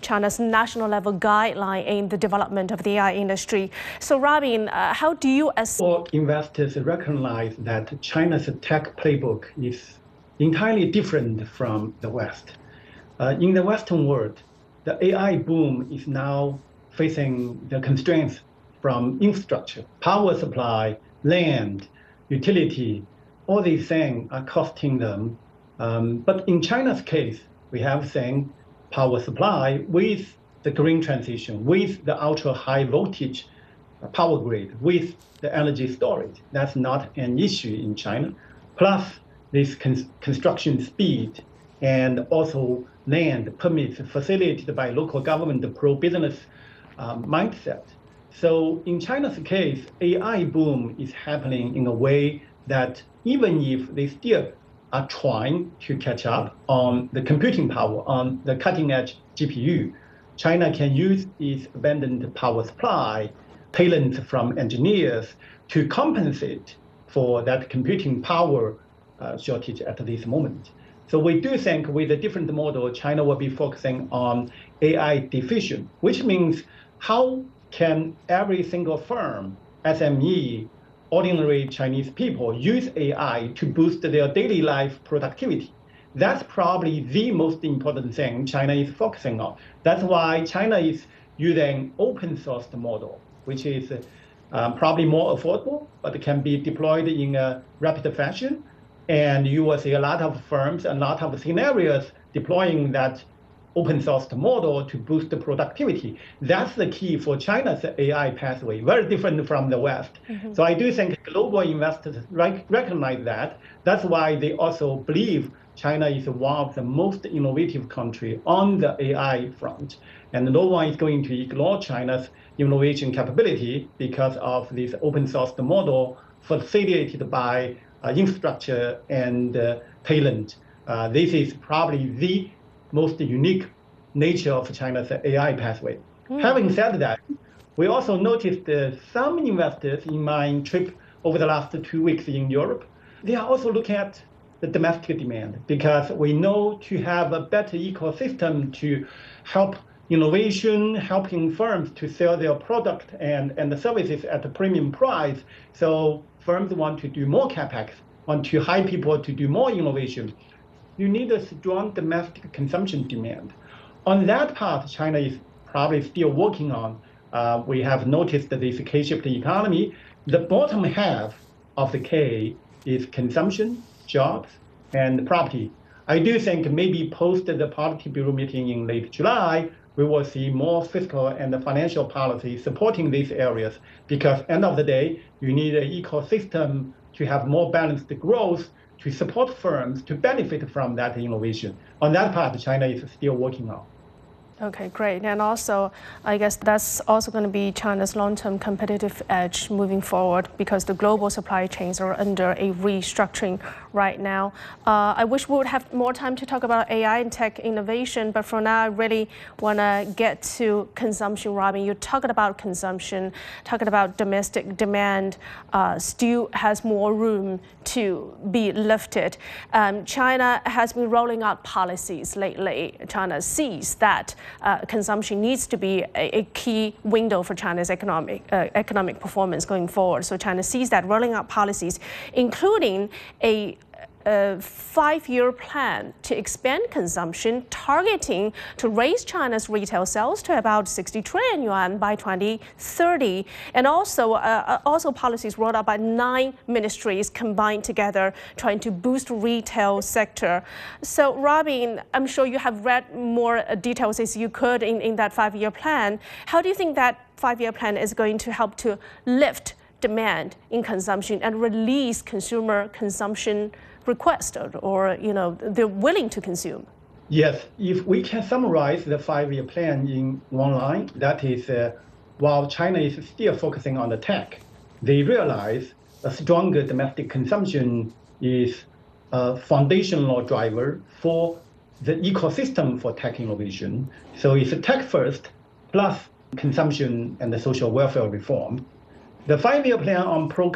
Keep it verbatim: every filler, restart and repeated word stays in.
China's national level guideline in the development of the A I industry. So, Robin, uh, how do you assess? All investors recognize that China's tech playbook is entirely different from the West. Uh, in the Western world, the A I boom is now facing the constraints from infrastructure, power supply, land, utility. All these things are costing them. Um, but in China's case, we have seen power supply with the green transition, with the ultra high voltage power grid, with the energy storage. That's not an issue in China. Plus this con construction speed and also land permits facilitated by local government pro-business uh, mindset. So in China's case, A I boom is happening in a way that even if they still are trying to catch up on the computing power, on the cutting edge G P U, China can use its abundant power supply, talent from engineers to compensate for that computing power uh, shortage at this moment. So we do think with a different model, China will be focusing on A I diffusion, which means how can every single firm, S M E, ordinary Chinese people use A I to boost their daily life productivity. That's probably the most important thing China is focusing on. That's why China is using open source model, which is um, probably more affordable, but can be deployed in a rapid fashion. And you will see a lot of firms, a lot of scenarios deploying that open source model to boost the productivity. That's the key for China's A I pathway, very different from the West. Mm-hmm. So I do think global investors rec recognize that. That's why they also believe China is one of the most innovative countries on the A I front. And no one is going to ignore China's innovation capability because of this open source model facilitated by uh, infrastructure and uh, talent. Uh, this is probably the most unique nature of China's A I pathway. Mm. Having said that, we also noticed uh, some investors in my trip over the last two weeks in Europe, they are also looking at the domestic demand because we know to have a better ecosystem to help innovation, helping firms to sell their product and, and the services at a premium price. So firms want to do more capex, want to hire people to do more innovation. You need a strong domestic consumption demand. On that part, China is probably still working on. Uh, we have noticed this K-shaped economy. The bottom half of the K is consumption, jobs, and property. I do think maybe post the Politburo meeting in late July, we will see more fiscal and financial policy supporting these areas because end of the day, you need an ecosystem to have more balanced growth to support firms to benefit from that innovation. On that part, China is still working on. Okay, great. And also, I guess that's also going to be China's long-term competitive edge moving forward because the global supply chains are under a restructuring right now. Uh, I wish we would have more time to talk about A I and tech innovation, but for now, I really want to get to consumption. Robin, you're talking about consumption, talking about domestic demand uh, still has more room to be lifted. Um, China has been rolling out policies lately. China sees that Uh, consumption needs to be a, a key window for China's economic uh, economic performance going forward. So China sees that rolling out policies, including a a five-year plan to expand consumption, targeting to raise China's retail sales to about sixty trillion yuan by twenty thirty, and also uh, also policies rolled out by nine ministries combined together, trying to boost retail sector. So, Robin, I'm sure you have read more details as you could in, in that five-year plan. How do you think that five-year plan is going to help to lift demand in consumption and release consumer consumption request, or, or you know, they're willing to consume? Yes, if we can summarize the five-year plan in one line, that is, uh, while China is still focusing on the tech, they realize a stronger domestic consumption is a foundational driver for the ecosystem for tech innovation. So it's a tech first plus consumption and the social welfare reform. The five-year plan on pro